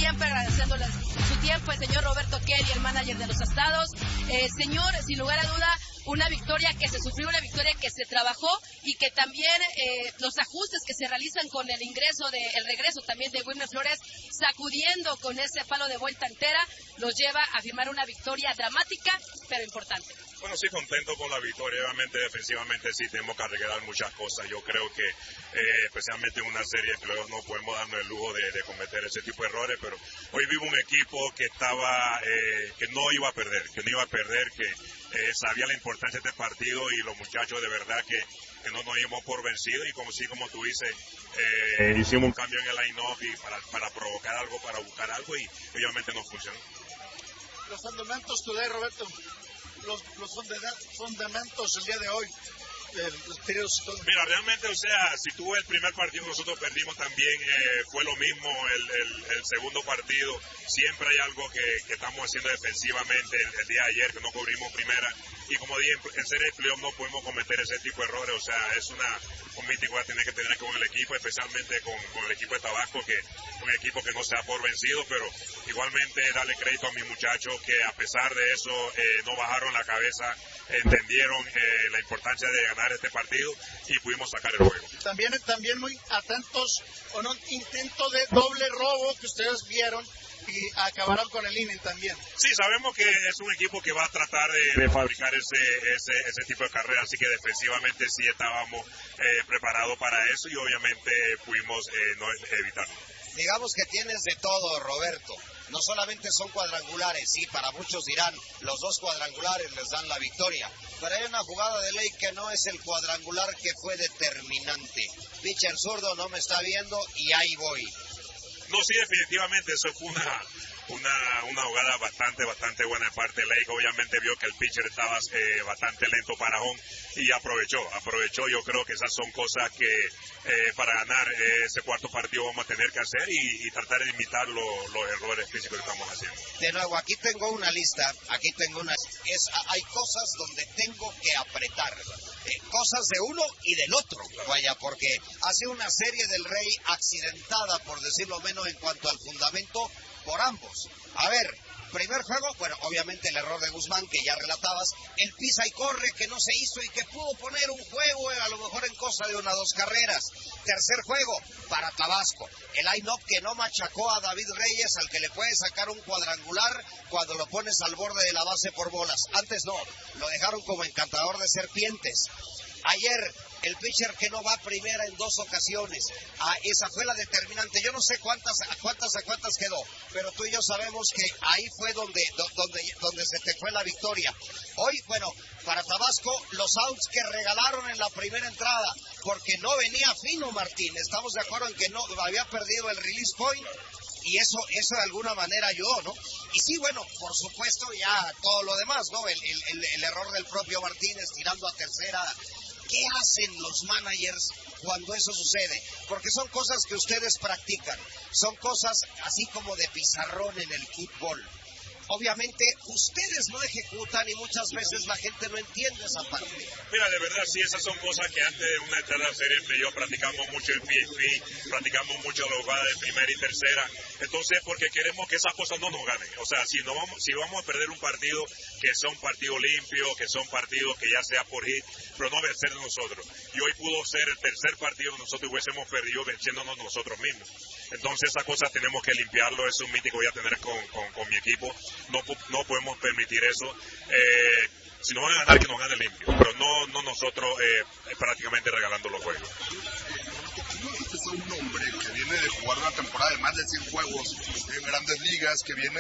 siempre agradeciéndoles su tiempo, el señor Roberto Kelly, el manager de los Estados. Señor, sin lugar a duda, una victoria que se sufrió, una victoria que se trabajó y que también los ajustes que se realizan con el regreso también de Wilmer Flores, sacudiendo con ese palo de vuelta entera, los lleva a firmar una victoria dramática, pero importante. Bueno, sí, contento con la victoria. Obviamente, defensivamente sí tenemos que arreglar muchas cosas. Yo creo que, especialmente en una serie de playoffs, no podemos darnos el lujo de cometer ese tipo de errores, pero hoy vivo un equipo que que no iba a perder, que sabía la importancia de este partido y los muchachos de verdad que no nos dimos por vencidos y como tú dices, hicimos un cambio en el line-up y para provocar algo, para buscar algo y obviamente no funcionó. Los fundamentos today, Roberto. Los fundamentos el día de hoy, los periodos y todo. Mira, realmente, o sea, si tú el primer partido nosotros perdimos también, fue lo mismo el segundo partido. Siempre hay algo que estamos haciendo defensivamente el día de ayer, que no cubrimos primera. Y como dije, en serie de playoff no podemos cometer ese tipo de errores. O sea, es un mítico que va a tener que tener con el equipo, especialmente con el equipo de Tabasco, que es un equipo que no se da por vencido, pero igualmente darle crédito a mis muchachos que a pesar de eso no bajaron la cabeza, entendieron la importancia de ganar este partido y pudimos sacar el juego. También muy atentos a un intento de doble robo que ustedes vieron y acabaron con el inning también. Sí, sabemos que es un equipo que va a tratar de fabricar ese tipo de carrera, así que defensivamente sí estábamos preparados para eso y obviamente pudimos no evitarlo. Digamos que tienes de todo, Roberto. No solamente son cuadrangulares, sí, para muchos dirán, los dos cuadrangulares les dan la victoria, pero hay una jugada de ley que no es el cuadrangular que fue determinante. Pitcher zurdo no me está viendo y ahí voy. No, sí, definitivamente, eso fue una jugada bastante buena de parte de Lake. Obviamente vio que el pitcher estaba bastante lento para home y aprovechó. Yo creo que esas son cosas que para ganar ese cuarto partido vamos a tener que hacer y tratar de imitar los errores físicos que estamos haciendo. De nuevo, aquí tengo una lista, hay cosas donde tengo que apretar. Cosas de uno y del otro, vaya, porque hace una serie del Rey accidentada, por decirlo menos, en cuanto al fundamento, por ambos. A ver, primer juego, bueno, obviamente el error de Guzmán, que ya relatabas, el pisa y corre que no se hizo y que pudo poner un juego a lo mejor en cosa de 1 o 2 carreras. Tercer juego, para Tabasco, el line-up que no machacó a David Reyes, al que le puede sacar un cuadrangular cuando lo pones al borde de la base por bolas. Antes no, lo dejaron como encantador de serpientes. Ayer, el pitcher que no va a primera en 2 ocasiones. Esa fue la determinante. Yo no sé cuántas quedó, pero tú y yo sabemos que ahí fue donde se te fue la victoria. Hoy, bueno, para Tabasco, los outs que regalaron en la primera entrada, porque no venía fino Martín. Estamos de acuerdo en que no había perdido el release point. Y eso de alguna manera ayudó, ¿no? Y sí, bueno, por supuesto, ya todo lo demás, ¿no? El error del propio Martínez tirando a tercera. ¿Qué hacen los managers cuando eso sucede? Porque son cosas que ustedes practican, son cosas así como de pizarrón en el fútbol. Obviamente, ustedes no ejecutan y muchas veces la gente no entiende esa parte. Mira, de verdad, sí, esas son cosas que antes de una entrada a serie yo practicamos mucho el PFP, practicamos mucho la jugada de primera y tercera. Entonces, porque queremos que esas cosas no nos ganen. O sea, si vamos a perder un partido, que sea un partido limpio, que sea un partido que ya sea por hit, pero no vencer de nosotros. Y hoy pudo ser el tercer partido, nosotros hubiésemos perdido venciéndonos nosotros mismos. Entonces, esas cosas tenemos que limpiarlo, es un mítico que voy a tener con mi equipo. No podemos permitir eso. Si nos van a ganar, que nos gane limpio, pero no nosotros prácticamente regalando los juegos. Es un hombre que viene de jugar una temporada de más de 100 juegos en grandes ligas, que viene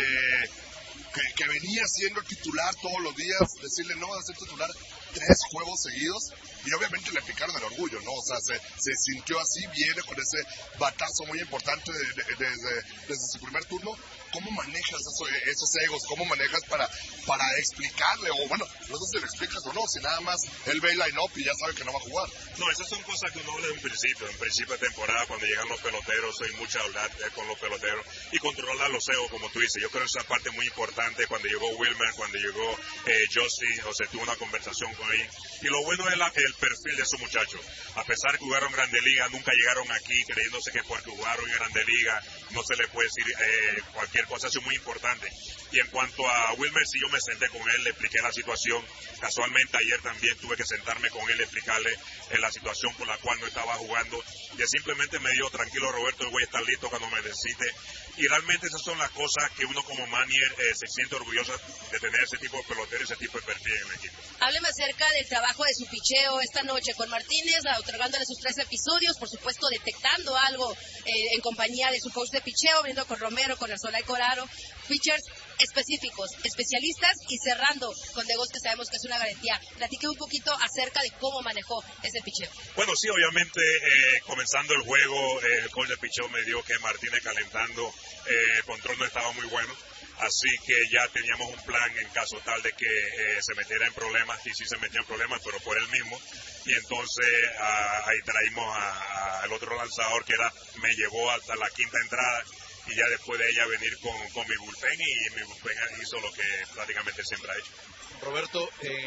que venía siendo titular todos los días, decirle no a ser titular 3 juegos seguidos, y obviamente le picaron el orgullo, ¿no? O sea, se sintió así, viene con ese batazo muy importante desde su primer turno. ¿Cómo manejas esos egos? ¿Cómo manejas para explicarle? O bueno, no sé si le explicas o no, si nada más él ve el line-up y ya sabe que no va a jugar. No, esas son cosas que uno habla en principio de temporada, cuando llegan los peloteros, hay mucha hablar con los peloteros y controlar los egos, como tú dices. Yo creo que esa parte es muy importante. importante cuando llegó Wilmer, cuando llegó Justin, o sea, tuve una conversación con él. Y lo bueno es el perfil de esos muchachos. A pesar que jugaron Grande Liga, nunca llegaron aquí creyéndose que porque jugaron en Grande Liga no se le puede decir cualquier cosa. Eso es muy importante. Y en cuanto a Wilmer, sí, yo me senté con él, le expliqué la situación. Casualmente ayer también tuve que sentarme con él, explicarle la situación por la cual no estaba jugando. Y él simplemente me dijo, tranquilo Roberto, voy a estar listo cuando me necesite. Y realmente esas son las cosas que uno como manager se siente orgulloso de tener ese tipo de pelotero, ese tipo de perfil en el equipo. Hábleme acerca del trabajo de su picheo esta noche con Martínez, otorgándole sus 3 episodios, por supuesto detectando algo en compañía de su coach de picheo, viendo con Romero, con Arzola y Coraro, pitchers específicos, especialistas, y cerrando con Degos, que sabemos que es una garantía. Platique un poquito acerca de cómo manejó ese picheo. Bueno, sí, obviamente comenzando el juego, el coach de picheo me dio que Martínez calentando, el control no estaba muy bueno. Así que ya teníamos un plan en caso tal de que se metiera en problemas, y sí se metía en problemas, pero por él mismo. Y entonces ahí traímos al otro lanzador que me llevó hasta la quinta entrada, y ya después de ella venir con mi bullpen, y mi bullpen hizo lo que prácticamente siempre ha hecho. Roberto,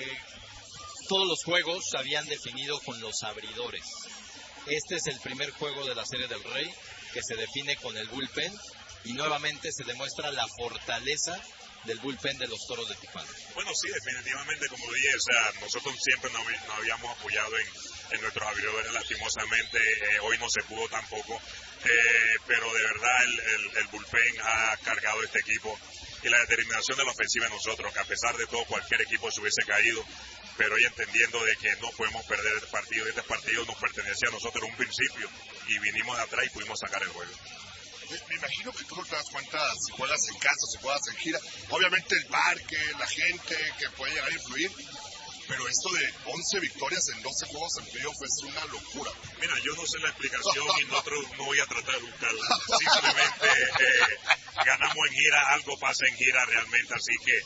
todos los juegos se habían definido con los abridores. Este es el primer juego de la Serie del Rey que se define con el bullpen, y nuevamente se demuestra la fortaleza del bullpen de los Toros de Tijuana. Bueno, sí, definitivamente, como dije, o sea, nosotros siempre nos habíamos apoyado en nuestros abridores. Lastimosamente hoy no se pudo tampoco, pero de verdad el bullpen ha cargado este equipo, y la determinación de la ofensiva de nosotros, que a pesar de todo cualquier equipo se hubiese caído, pero hoy entendiendo de que no podemos perder este partido nos pertenecía a nosotros en un principio, y vinimos de atrás y pudimos sacar el juego. Me imagino que tú no te das cuenta si juegas en casa, si juegas en gira. Obviamente el parque, la gente que puede llegar a influir. Pero esto de 11 victorias en 12 juegos en playoff es una locura. Mira, yo no sé la explicación y no voy a tratar de buscarla. Simplemente ganamos en gira, algo pasa en gira realmente. Así que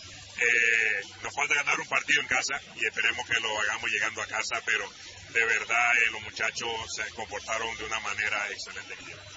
nos falta ganar un partido en casa, y esperemos que lo hagamos llegando a casa. Pero de verdad los muchachos se comportaron de una manera excelente en gira.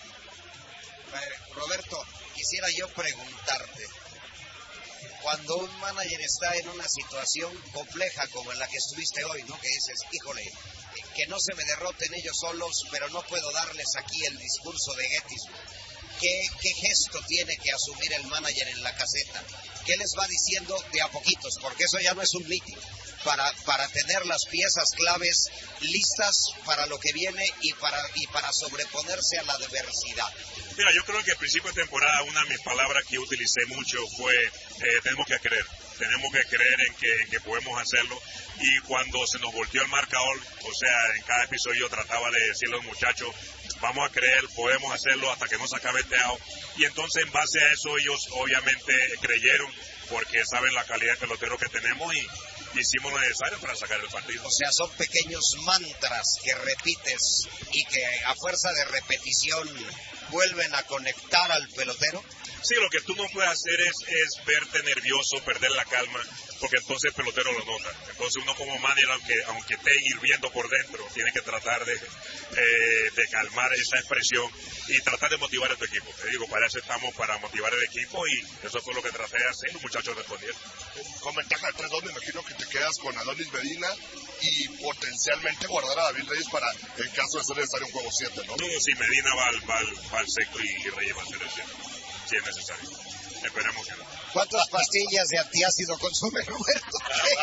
Roberto, quisiera yo preguntarte, cuando un manager está en una situación compleja como en la que estuviste hoy, ¿no? Que dices, híjole, que no se me derroten ellos solos, pero no puedo darles aquí el discurso de Gettysburg. ¿Qué gesto tiene que asumir el manager en la caseta? ¿Qué les va diciendo de a poquitos? Porque eso ya no es un meeting. Para tener las piezas claves listas para lo que viene y para sobreponerse a la adversidad. Mira, yo creo que al principio de temporada una de mis palabras que utilicé mucho fue tenemos que creer en que podemos hacerlo, y cuando se nos volteó el marcador, o sea, en cada episodio yo trataba de decirle a los muchachos, vamos a creer, podemos hacerlo hasta que no se acabe este out, y entonces en base a eso ellos obviamente creyeron, porque saben la calidad de pelotero que tenemos, y hicimos lo necesario para sacar el partido. O sea, son pequeños mantras que repites y que a fuerza de repetición vuelven a conectar al pelotero. Sí, lo que tú no puedes hacer es verte nervioso, perder la calma, porque entonces el pelotero lo nota. Entonces uno como manager, aunque esté hirviendo por dentro, tiene que tratar de calmar esa expresión y tratar de motivar a tu equipo. Te digo, para eso estamos, para motivar al equipo, y eso fue lo que traté de hacer. Los muchachos respondieron. Con ventaja de 3-2, me imagino que te quedas con Adonis Medina y potencialmente guardar a David Reyes para, en caso de ser necesario, un juego 7, ¿no? No, si Medina va al sexto y Reyes va a ser el 7. Si es necesario. Esperemos que no. ¿Cuántas pastillas de antiácido consume Roberto?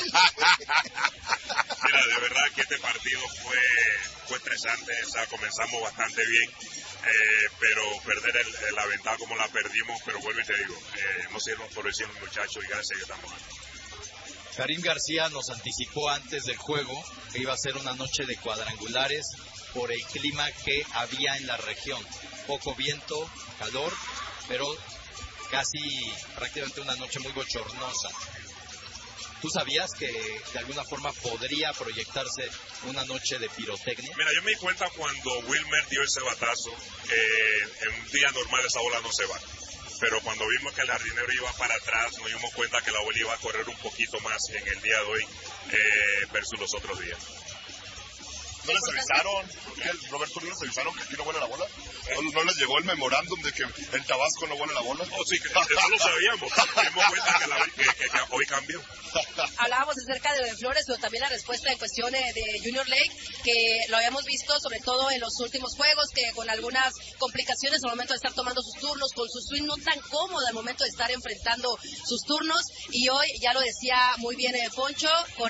Mira, de verdad que este partido fue estresante. O sea, comenzamos bastante bien, pero perder la ventaja como la perdimos, pero vuelvo y te digo, no sé por decir los muchachos, y gracias que estamos aquí. Karim García nos anticipó antes del juego que iba a ser una noche de cuadrangulares por el clima que había en la región. Poco viento, calor, pero casi prácticamente una noche muy bochornosa. ¿Tú sabías que de alguna forma podría proyectarse una noche de pirotecnia? Mira, yo me di cuenta cuando Wilmer dio ese batazo, en un día normal esa bola no se va. Pero cuando vimos que el jardinero iba para atrás, nos dimos cuenta que la bola iba a correr un poquito más en el día de hoy versus los otros días. ¿No les avisaron? Roberto, ¿no les avisaron que aquí no huele la bola? ¿No les llegó el memorándum de que en Tabasco no huele la bola? Oh, sí, eso lo sabíamos. Nos dimos cuenta que hoy cambió. Hablábamos acerca de Flores, pero también la respuesta en cuestión de Junior Lake, que lo habíamos visto sobre todo en los últimos juegos, que con algunas complicaciones al momento de estar tomando sus turnos, con su swing no tan cómodo al momento de estar enfrentando sus turnos, y hoy ya lo decía muy bien Poncho,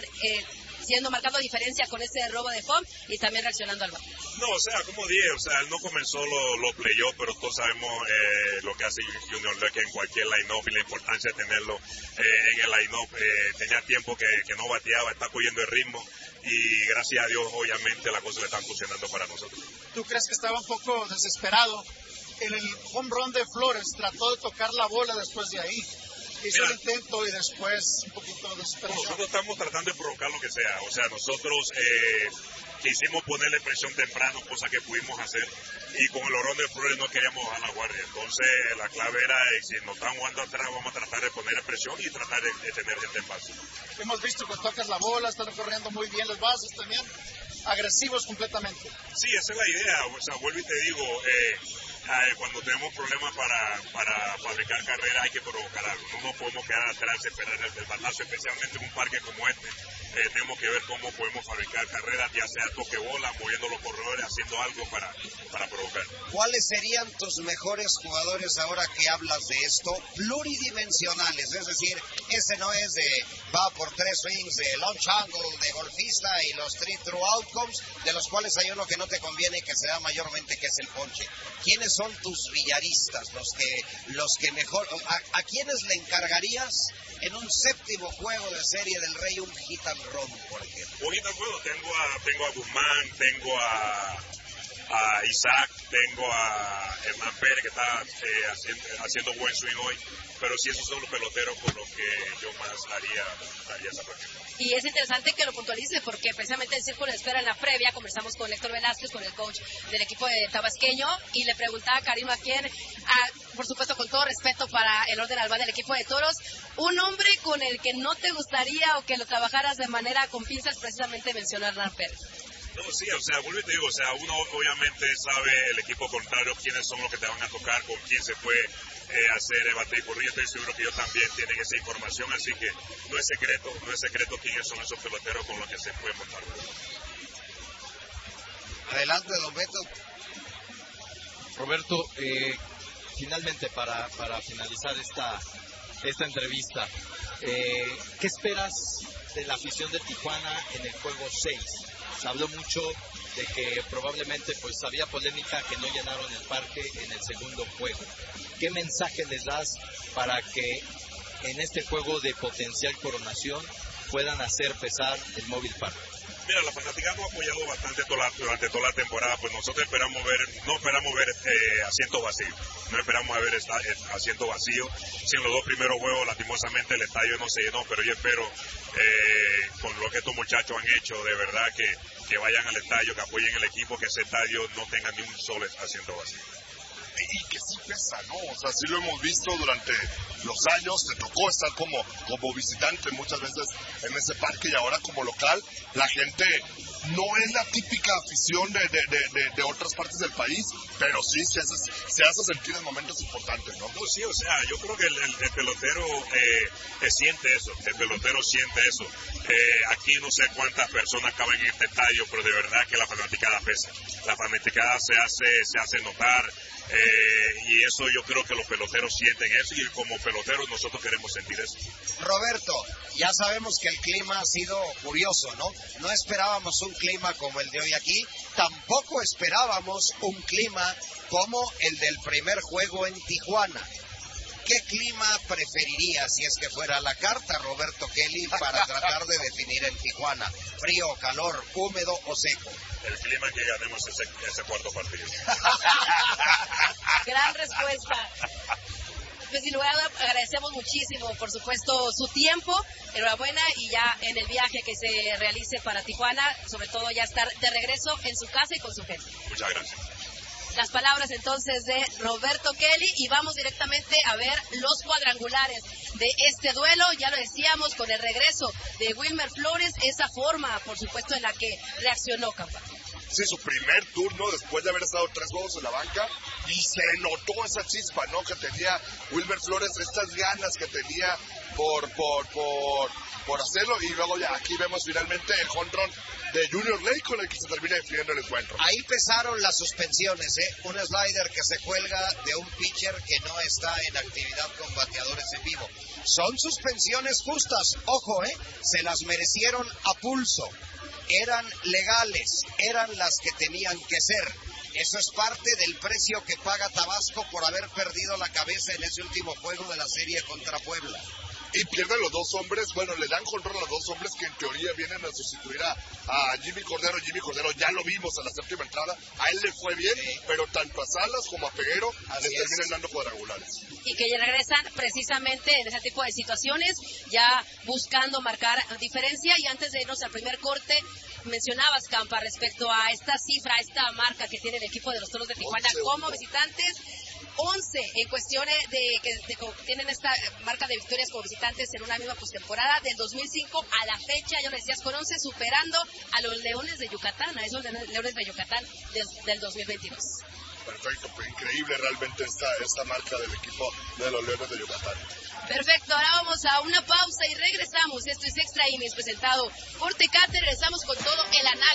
siendo marcando diferencia con ese robo de home y también reaccionando al bat. No, o sea, como dije, o sea, él no comenzó los playoffs, pero todos sabemos lo que hace Junior Lake en cualquier line-up y la importancia de tenerlo en el line-up. Tenía tiempo que no bateaba, está cogiendo el ritmo y gracias a Dios, obviamente, las cosas le están funcionando para nosotros. ¿Tú crees que estaba un poco desesperado? En el home run de Flores trató de tocar la bola después de ahí. Hizo el intento y después un poquito desesperado. Nosotros estamos tratando de provocar lo que sea. O sea, nosotros quisimos ponerle presión temprano, cosa que pudimos hacer. Y con el horror de Flores no queríamos bajar la guardia. Entonces, la clave era, si nos están jugando atrás, vamos a tratar de poner presión y tratar de tener gente en base. Hemos visto que tocas la bola, están corriendo muy bien las bases también. Agresivos completamente. Sí, esa es la idea. O sea, vuelvo y te digo, cuando tenemos problemas para fabricar carreras hay que provocar algo. No nos podemos quedar atrás, esperar el batazo, especialmente en un parque como este. Tenemos que ver cómo podemos fabricar carreras, ya sea toque bola, moviendo los corredores, haciendo algo para provocar. ¿Cuáles serían tus mejores jugadores ahora que hablas de esto? Pluridimensionales, es decir, ese no es de va por 3 swings, de launch angle, de golfista y los 3 true outcomes, de los cuales hay uno que no te conviene que se da mayormente, que es el ponche. ¿Quiénes son tus billaristas, los que mejor, a quiénes le encargarías en un séptimo juego de Serie del Rey un hit and run, por ejemplo? Un hit and run, tengo a Guzmán, tengo a Isaac, tengo a Hernán Pérez que está haciendo buen swing hoy, pero sí, esos son los peloteros con los que yo más haría esa práctica. Y es interesante que lo puntualice porque precisamente el círculo de espera en la previa conversamos con Héctor Velázquez, con el coach del equipo de tabasqueño, y le preguntaba a Karim Aquien, por supuesto con todo respeto para el orden albán del equipo de Toros, un hombre con el que no te gustaría o que lo trabajaras de manera con pinzas, precisamente mencionar a Hernán Pérez. No, sí, o sea, vuelvo y te digo, o sea, uno obviamente sabe el equipo contrario, quiénes son los que te van a tocar, con quién se puede hacer bater y correr. Estoy seguro que ellos también tienen esa información, así que no es secreto quiénes son esos peloteros con los que se pueden montar. Adelante, don Beto. Roberto, finalmente para finalizar esta entrevista, ¿qué esperas de la afición de Tijuana en el juego 6? Se habló mucho de que probablemente pues había polémica que no llenaron el parque en el segundo juego. ¿Qué mensaje les das para que en este juego de potencial coronación puedan hacer pesar el Mobile Park? Mira, la fanaticada nos ha apoyado bastante durante toda la temporada, pues nosotros no esperamos ver asientos vacíos, no esperamos ver asientos vacíos. Si en los 2 primeros juegos lastimosamente el estadio no se llenó, pero yo espero con lo que estos muchachos han hecho, de verdad que vayan al estadio, que apoyen el equipo, que ese estadio no tenga ni un solo asiento vacío. Y que sí pesa, ¿no? O sea, sí lo hemos visto durante los años, te tocó estar como visitante muchas veces en ese parque y ahora como local, la gente no es la típica afición de otras partes del país, pero sí se hace sentir en momentos importantes, ¿no? No, sí, o sea, yo creo que el pelotero siente eso, aquí no sé cuántas personas caben en este estadio, pero de verdad que la fanaticada pesa, la fanaticada se hace notar. Y eso yo creo que los peloteros sienten eso y como peloteros nosotros queremos sentir eso. Roberto, ya sabemos que el clima ha sido curioso, ¿no? No esperábamos un clima como el de hoy aquí, tampoco esperábamos un clima como el del primer juego en Tijuana. ¿Qué clima preferiría si es que fuera la carta, Roberto Kelly, para tratar de definir en Tijuana? ¿Frío, calor, húmedo o seco? El clima que ganemos ese cuarto partido. Gran respuesta. Pues sin lugar a dudas, agradecemos muchísimo, por supuesto, su tiempo. Enhorabuena y ya en el viaje que se realice para Tijuana, sobre todo ya estar de regreso en su casa y con su gente. Muchas gracias. las palabras entonces de Roberto Kelly y vamos directamente a ver los cuadrangulares de este duelo. Ya lo decíamos, con el regreso de Wilmer Flores, esa forma, por supuesto, en la que reaccionó Campa. Sí, su primer turno después de haber estado 3 juegos en la banca y se notó esa chispa, ¿no? Que tenía Wilmer Flores, estas ganas que tenía por hacerlo, y luego ya aquí vemos finalmente el home run de Junior Lake con el que se termina definiendo el encuentro. Ahí pesaron las suspensiones, un slider que se cuelga de un pitcher que no está en actividad con bateadores en vivo. Son suspensiones justas, ojo, se las merecieron a pulso, eran legales, eran las que tenían que ser. Eso es parte del precio que paga Tabasco por haber perdido la cabeza en ese último juego de la serie contra Puebla. Y pierden los 2 hombres, bueno, le dan control a los 2 hombres que en teoría vienen a sustituir a Jimmy Cordero. Jimmy Cordero ya lo vimos en la séptima entrada, a él le fue bien, sí, pero tanto a Salas como a Peguero les terminan dando cuadrangulares. Y que ya regresan precisamente en ese tipo de situaciones, ya buscando marcar diferencia. Y antes de irnos al primer corte, mencionabas, Campa, respecto a esta cifra, a esta marca que tiene el equipo de los Toros de Tijuana como visitantes. 11 en cuestiones de que tienen esta marca de victorias como visitantes en una misma postemporada del 2005 a la fecha, ya lo decías, con 11 superando a los Leones de Yucatán, a esos Leones de Yucatán del 2022. Perfecto, fue increíble realmente esta marca del equipo de los Leones de Yucatán. Perfecto, ahora vamos a una pausa y regresamos. Esto es Extra Innings presentado por Tecate. Regresamos con todo el análisis